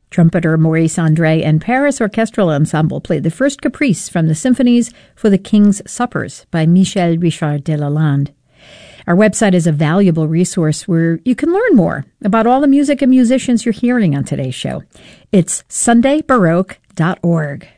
Trumpeter Maurice André and Paris Orchestral Ensemble played the first caprice from the Symphonies for the King's Suppers by Michel Richard de Lalande. Our website is a valuable resource where you can learn more about all the music and musicians you're hearing on today's show. It's sundaybaroque.org.